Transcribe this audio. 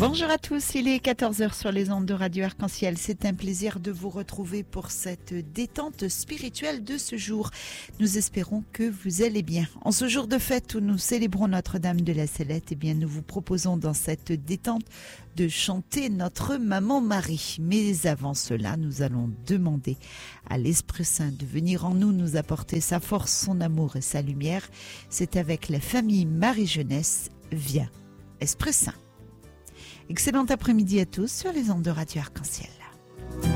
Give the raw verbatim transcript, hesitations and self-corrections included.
Bonjour à tous, il est quatorze heures sur les ondes de Radio Arc-en-Ciel. C'est un plaisir de vous retrouver pour cette détente spirituelle de ce jour. Nous espérons que vous allez bien. En ce jour de fête où nous célébrons Notre-Dame de la Célette, eh bien, nous vous proposons dans cette détente de chanter notre Maman Marie. Mais avant cela, nous allons demander à l'Esprit Saint de venir en nous, nous apporter sa force, son amour et sa lumière. C'est avec la famille Marie Jeunesse. Viens, Esprit Saint. Excellent après-midi à tous sur les ondes de Radio Arc-en-Ciel.